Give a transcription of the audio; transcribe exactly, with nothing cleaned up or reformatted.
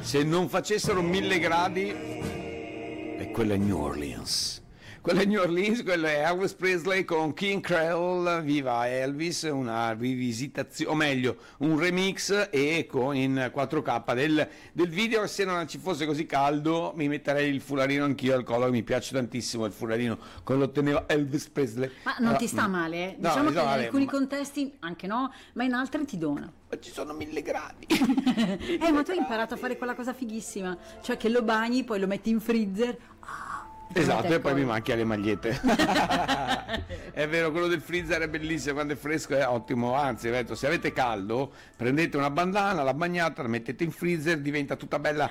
Se non facessero mille gradi, e quella è New Orleans. Quella è New Orleans, quello è Elvis Presley con King Creole, Viva Elvis, una rivisitazione, o meglio, un remix e con in quattro K del, del video. Se non ci fosse così caldo mi metterei il fularino anch'io al collo, mi piace tantissimo il fularino, come lo teneva Elvis Presley. Ma non allora, ti sta male? Eh? No, Diciamo che in male, alcuni ma... contesti anche no, ma in altri ti dona. Ma ci sono mille gradi. mille eh, ma tu hai imparato a fare quella cosa fighissima, cioè che lo bagni, poi lo metti in freezer. Esatto, e poi mi macchia le magliette. È vero, quello del freezer è bellissimo, quando è fresco è ottimo, anzi, detto, se avete caldo prendete una bandana, la bagnata, la mettete in freezer, diventa tutta bella